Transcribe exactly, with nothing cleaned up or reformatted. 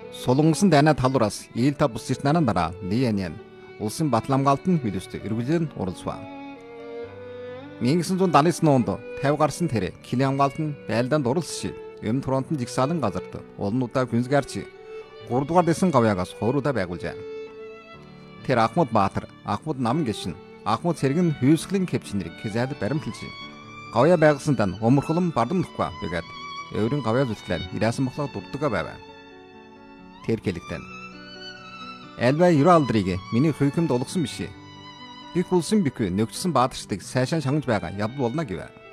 Сулунгасан дайна талуураас ийл та бус иртнараа дараа Лиянин улсын батламгаалтанд мэдвэстэй эргэлзээр уралсваа. 천구백칠십구 онд тавь гарсан тэр Килий хамгаалт нь байлдаанд оролцсон. Өмнө фронтын жигсаалан газарт улнуудаа гүнзгаарч гурав дугаар дэсэн гавьягаас хооруудаа байгуулжээ. Тэр Ахмад Баатар, Ахмад Наман гişin, Ахмад Сэргэн хүйсгэлийн кэпчнэрийг хязаад баримтлж гавья байгуулсан дан өмөрхлөн бардамдахгүй байгаад өөрийн гавья зүтлээр ирээсэн бодлого дурддаг байв. Тэр хэлэгдэн. Альва ерөө алдрыг миний хүйкэмд олгосон биш. Их улсын бикүү нөгчсөн баатарчдыг сайшаан шангаж байгаа явдал болно гэв.